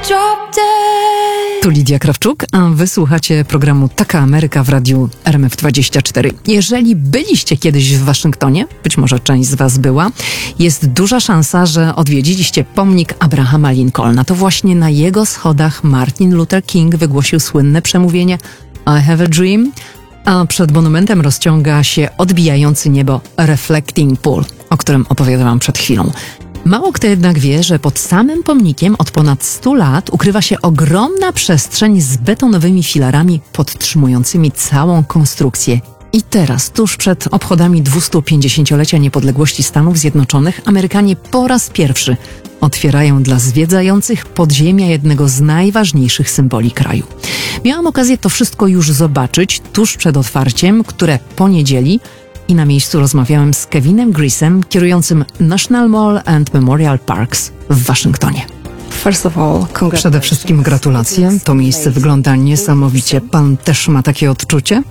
drop dead. Tu Lidia Krawczuk, a wysłuchacie programu Taka Ameryka w radiu RMF24. Jeżeli byliście kiedyś w Waszyngtonie, być może część z was była, jest duża szansa, że odwiedziliście pomnik Abrahama Lincolna. To właśnie na jego schodach Martin Luther King wygłosił słynne przemówienie I have a dream, a przed monumentem rozciąga się odbijający niebo Reflecting Pool, o którym opowiadałam przed chwilą. Mało kto jednak wie, że pod samym pomnikiem od ponad 100 lat ukrywa się ogromna przestrzeń z betonowymi filarami podtrzymującymi całą konstrukcję. I teraz, tuż przed obchodami 250-lecia niepodległości Stanów Zjednoczonych, Amerykanie po raz pierwszy otwierają dla zwiedzających podziemia jednego z najważniejszych symboli kraju. Miałam okazję to wszystko już zobaczyć tuż przed otwarciem, które po niedzieli, i na miejscu rozmawiałem z Kevinem Greasem, kierującym National Mall and Memorial Parks w Waszyngtonie. Przede wszystkim gratulacje. To miejsce wygląda niesamowicie. Pan też ma takie odczucie?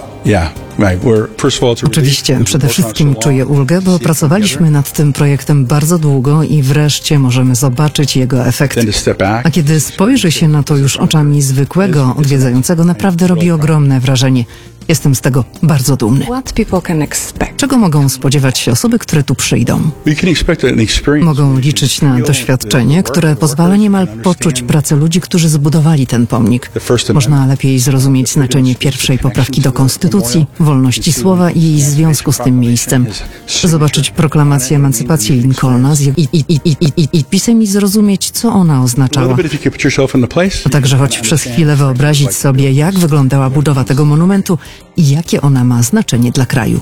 Oczywiście, przede wszystkim czuję ulgę, bo pracowaliśmy nad tym projektem bardzo długo i wreszcie możemy zobaczyć jego efekty. A kiedy spojrzy się na to już oczami zwykłego odwiedzającego, naprawdę robi ogromne wrażenie. Jestem z tego bardzo dumny. Czego mogą spodziewać się osoby, które tu przyjdą? Mogą liczyć na doświadczenie, które pozwala niemal poczuć pracę ludzi, którzy zbudowali ten pomnik. Można lepiej zrozumieć znaczenie pierwszej poprawki do Konstytucji, wolności słowa i jej związku z tym miejscem. Zobaczyć proklamację emancypacji Lincolna i pisem i zrozumieć, co ona oznaczała. A także choć przez chwilę wyobrazić sobie, jak wyglądała budowa tego monumentu i jakie ona ma znaczenie dla kraju.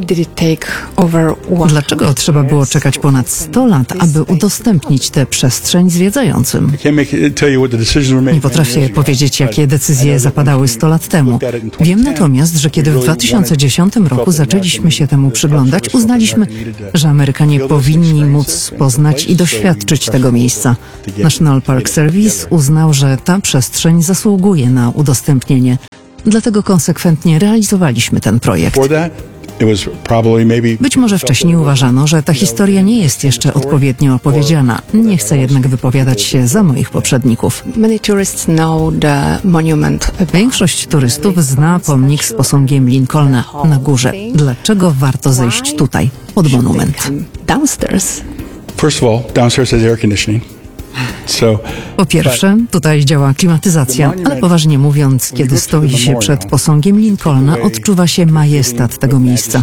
Dlaczego trzeba było czekać ponad 100 lat, aby udostępnić tę przestrzeń zwiedzającym? Nie potrafię powiedzieć, jakie decyzje zapadały 100 lat temu. Wiem natomiast, że kiedy w 2010 roku zaczęliśmy się temu przyglądać, uznaliśmy, że Amerykanie powinni móc poznać i doświadczyć tego miejsca. National Park Service uznał, że ta przestrzeń zasługuje na udostępnienie. Dlatego konsekwentnie realizowaliśmy ten projekt. Być może wcześniej uważano, że ta historia nie jest jeszcze odpowiednio opowiedziana. Nie chcę jednak wypowiadać się za moich poprzedników. Większość turystów zna pomnik z posągiem Lincolna na górze. Dlaczego warto zejść tutaj, pod monument? Po pierwsze, tutaj działa klimatyzacja, ale poważnie mówiąc, kiedy stoi się przed posągiem Lincolna, odczuwa się majestat tego miejsca.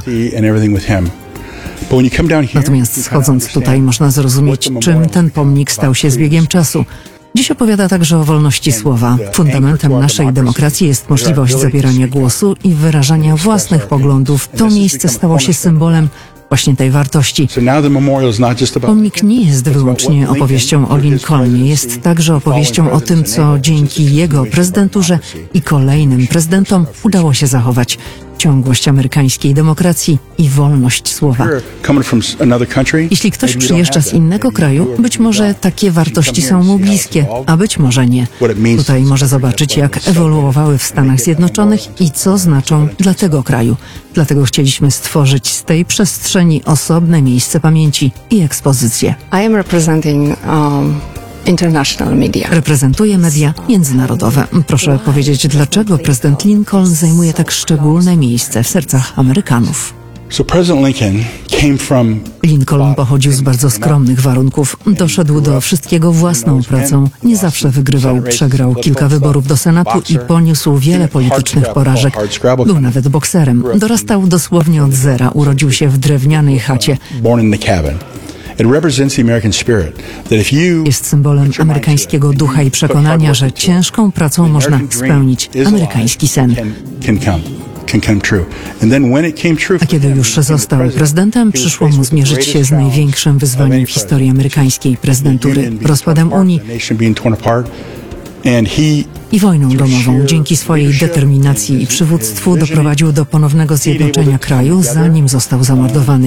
Natomiast schodząc tutaj, można zrozumieć, czym ten pomnik stał się z biegiem czasu. Dziś opowiada także o wolności słowa. Fundamentem naszej demokracji jest możliwość zabierania głosu i wyrażania własnych poglądów. To miejsce stało się symbolem właśnie tej wartości. Pomnik nie jest wyłącznie opowieścią o Lincolnie, jest także opowieścią o tym, co dzięki jego prezydenturze i kolejnym prezydentom udało się zachować. Ciągłość amerykańskiej demokracji i wolność słowa. Jeśli ktoś przyjeżdża z innego kraju, być może takie wartości są mu bliskie, a być może nie. Tutaj może zobaczyć, jak ewoluowały w Stanach Zjednoczonych i co znaczą dla tego kraju. Dlatego chcieliśmy stworzyć z tej przestrzeni osobne miejsce pamięci i ekspozycję. Reprezentuję media międzynarodowe. Proszę powiedzieć, dlaczego prezydent Lincoln zajmuje tak szczególne miejsce w sercach Amerykanów. Lincoln pochodził z bardzo skromnych warunków. Doszedł do wszystkiego własną pracą. Nie zawsze wygrywał. Przegrał kilka wyborów do Senatu i poniósł wiele politycznych porażek. Był nawet bokserem. Dorastał dosłownie od zera. Urodził się w drewnianej chacie. Jest symbolem amerykańskiego ducha i przekonania, że ciężką pracą można spełnić amerykański sen. A kiedy już został prezydentem, przyszło mu zmierzyć się z największym wyzwaniem w historii amerykańskiej prezydentury, rozkładem Unii i wojną domową. Dzięki swojej determinacji i przywództwu doprowadził do ponownego zjednoczenia kraju, zanim został zamordowany.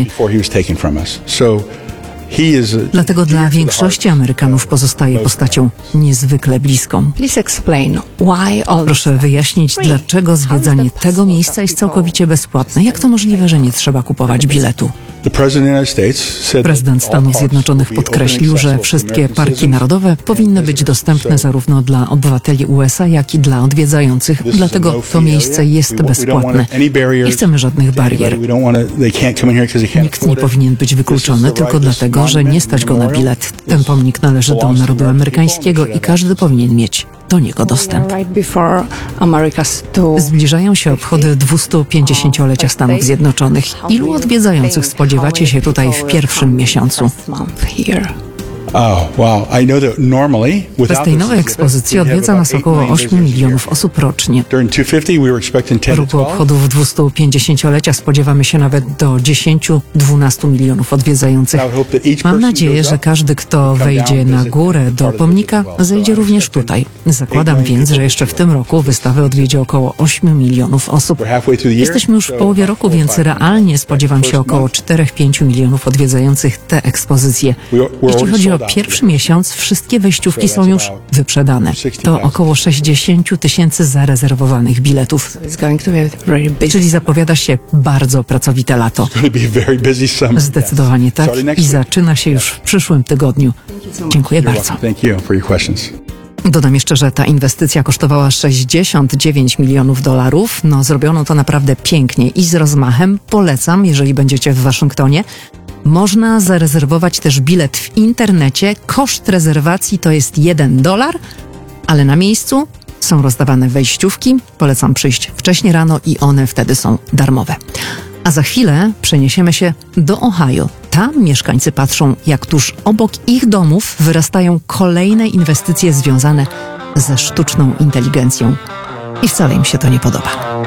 Dlatego dla większości Amerykanów pozostaje postacią niezwykle bliską. Proszę wyjaśnić, dlaczego zwiedzanie tego miejsca jest całkowicie bezpłatne. Jak to możliwe, że nie trzeba kupować biletu? Prezydent Stanów Zjednoczonych podkreślił, że wszystkie parki narodowe powinny być dostępne zarówno dla obywateli USA, jak i dla odwiedzających. Dlatego to miejsce jest bezpłatne. Nie chcemy żadnych barier. Nikt nie powinien być wykluczony tylko dlatego, że nie stać go na bilet. Ten pomnik należy do narodu amerykańskiego i każdy powinien mieć do niego dostęp. Zbliżają się obchody 250-lecia Stanów Zjednoczonych. Ilu odwiedzających spodziewacie się tutaj w pierwszym miesiącu? Bez tej nowej ekspozycji odwiedza nas około 8 milionów osób rocznie. W roku obchodów 250-lecia spodziewamy się nawet do 10-12 milionów odwiedzających. Mam nadzieję, że każdy, kto wejdzie na górę do pomnika, zejdzie również tutaj. Zakładam więc, że jeszcze w tym roku wystawę odwiedzi około 8 milionów osób. Jesteśmy już w połowie roku, więc realnie spodziewam się około 4-5 milionów odwiedzających tę ekspozycję. Jeśli chodzi o pierwszy miesiąc, wszystkie wejściówki są już wyprzedane. To około 60 000 zarezerwowanych biletów. Czyli zapowiada się bardzo pracowite lato. Zdecydowanie tak i zaczyna się już w przyszłym tygodniu. Dziękuję bardzo. Dodam jeszcze, że ta inwestycja kosztowała $69 milionów. No, zrobiono to naprawdę pięknie i z rozmachem. Polecam, jeżeli będziecie w Waszyngtonie. Można zarezerwować też bilet w internecie. Koszt rezerwacji to jest $1, ale na miejscu są rozdawane wejściówki. Polecam przyjść wcześnie rano i one wtedy są darmowe. A za chwilę przeniesiemy się do Ohio. Tam mieszkańcy patrzą, jak tuż obok ich domów wyrastają kolejne inwestycje związane ze sztuczną inteligencją. I wcale im się to nie podoba.